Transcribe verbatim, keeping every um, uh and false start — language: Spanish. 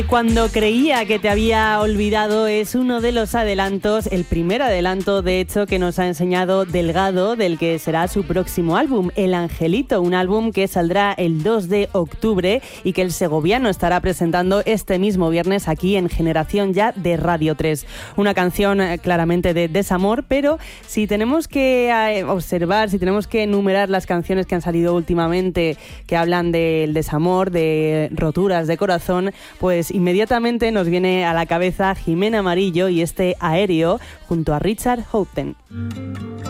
Cuando creía que te había olvidado es uno de los adelantos, el primer adelanto de hecho que nos ha enseñado Delgado del que será su próximo álbum, El Angelito, un álbum que saldrá el dos de octubre y que el segoviano estará presentando este mismo viernes aquí en Generación Ya de Radio tres. Una canción eh, claramente de desamor, pero si tenemos que eh, observar, si tenemos que enumerar las canciones que han salido últimamente que hablan del desamor, de roturas de corazón, pues inmediatamente nos viene a la cabeza Jimena Amarillo y este Aéreo junto a Richard Houghton.